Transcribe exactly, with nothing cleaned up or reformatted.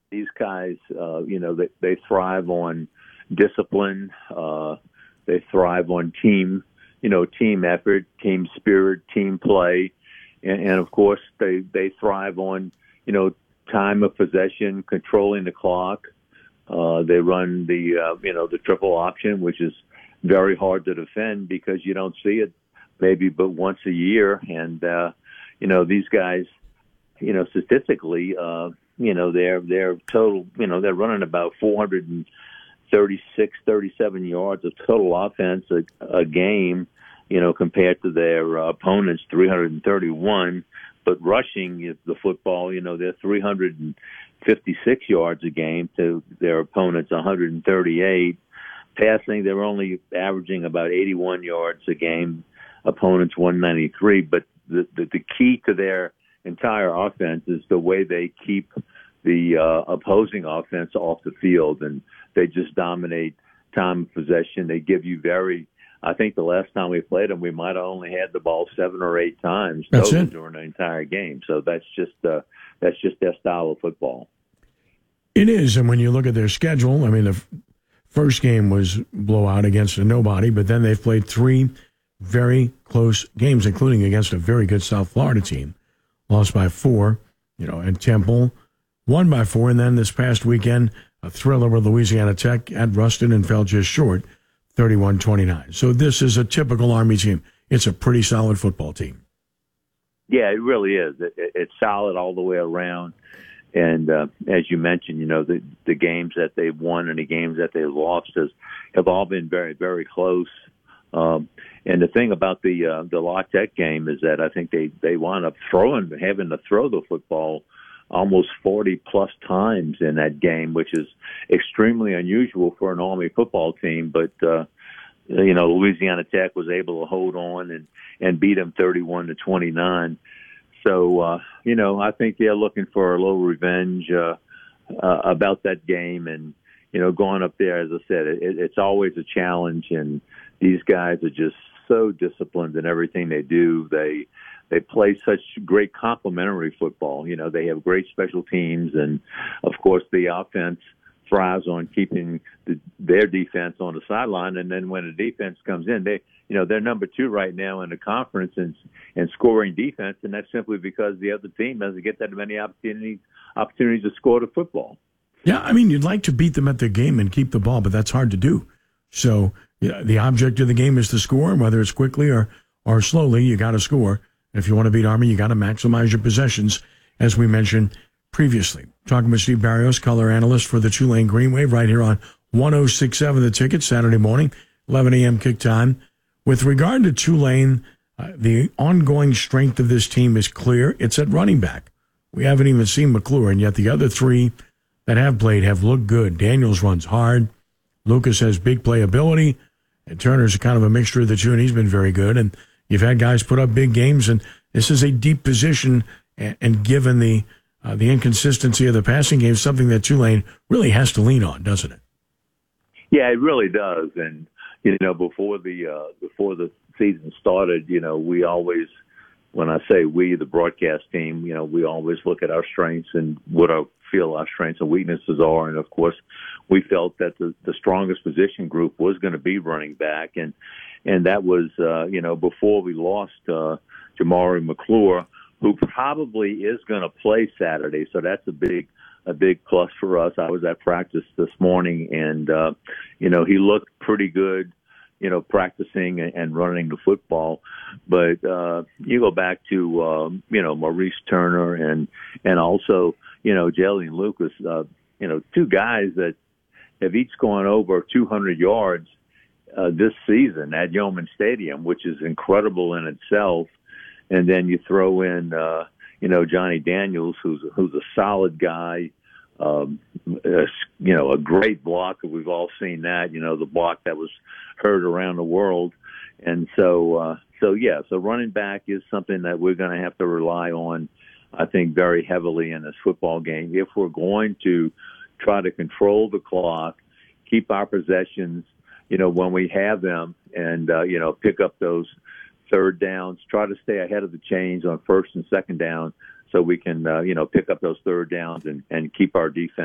these guys, uh, you know, they, they thrive on discipline. Uh, they thrive on team, you know, team effort, team spirit, team play. And, and of course, they, they thrive on, you know, time of possession, controlling the clock. Uh, they run the, uh, you know, the triple option, which is very hard to defend because you don't see it maybe but once a year. And, uh, you know, these guys, you know, statistically, uh, you know, they're, they're total, you know, they're running about four hundred thirty-six, thirty-seven yards of total offense a, a game, you know, compared to their uh, opponents, three hundred thirty-one. But rushing the football, you know, they're three hundred fifty-six yards a game to their opponents, one hundred thirty-eight. Passing, they're only averaging about eighty-one yards a game, opponents one ninety-three. But the, the, the key to their entire offense is the way they keep the uh, opposing offense off the field, and they just dominate time of possession. They give you very, I think the last time we played them, we might have only had the ball seven or eight times total during the entire game. So that's just uh, that's just their style of football. It is, and when you look at their schedule, I mean, the f- first game was blowout against a nobody, but then they've played three very close games, including against a very good South Florida team. Lost by four, you know, and Temple won by four, and then this past weekend, a thriller with Louisiana Tech at Ruston and fell just short, thirty-one twenty-nine. So this is a typical Army team. It's a pretty solid football team. Yeah, it really is. It, it, it's solid all the way around. And uh, as you mentioned, you know, the, the games that they've won and the games that they've lost has, have all been very, very close. Um, and the thing about the uh, the La Tech game is that I think they, they wound up throwing, having to throw the football almost forty plus times in that game, which is extremely unusual for an Army football team. But, uh, you know, Louisiana Tech was able to hold on and, and beat them thirty-one to twenty-nine. So, uh, you know, I think they're looking for a little revenge uh, uh, about that game. And, you know, going up there, as I said, it, it's always a challenge. And these guys are just so disciplined in everything they do. They they play such great complementary football. You know, they have great special teams. And, of course, the offense thrives on keeping the, their defense on the sideline. And then when the defense comes in, they, you know, they're number two right now in the conference in, in scoring defense. And that's simply because the other team doesn't get that many opportunities, opportunities to score the football. Yeah, I mean, you'd like to beat them at their game and keep the ball, but that's hard to do. So you know, the object of the game is to score, and whether it's quickly or, or slowly, you got to score. And if you want to beat Army, you got to maximize your possessions, as we mentioned previously. Talking with Steve Barrios, color analyst for the Tulane Green Wave, right here on one oh six point seven The Ticket, Saturday morning, eleven a.m. kick time. With regard to Tulane, uh, the ongoing strength of this team is clear. It's at running back. We haven't even seen McClure, and yet the other three that have played have looked good. Daniels runs hard. Lucas has big playability. And Turner's kind of a mixture of the two, and he's been very good. And you've had guys put up big games, and this is a deep position, and, and given the uh, the inconsistency of the passing game, something that Tulane really has to lean on, doesn't it? Yeah, it really does. And, you know, before the uh, before the season started, you know, we always, when I say we, the broadcast team, you know, we always look at our strengths and what I feel our strengths and weaknesses are. And, of course, we felt that the, the strongest position group was going to be running back. And and that was, uh, you know, before we lost uh, Jamari McClure, who probably is going to play Saturday. So that's a big a big plus for us. I was at practice this morning, and, uh, you know, he looked pretty good, you know, practicing and running the football. But uh, you go back to, um, you know, Maurice Turner and and also, you know, Jalen Lucas, uh, you know, two guys that have each gone over two hundred yards uh, this season at Yeoman Stadium, which is incredible in itself. And then you throw in, uh, you know, Johnny Daniels, who's who's a solid guy, um, a, you know, a great blocker. We've all seen that, you know, the block that was heard around the world. And so, uh, so yeah, so running back is something that we're going to have to rely on, I think, very heavily in this football game if we're going to try to control the clock, keep our possessions, you know, when we have them, and, uh, you know, pick up those third downs, try to stay ahead of the chains on first and second down so we can, uh, you know, pick up those third downs and, and keep our defense